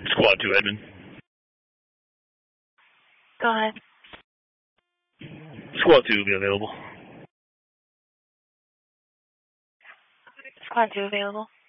Squad 2, Edmund. Go ahead. Squad 2 will be available. Squad 2 available.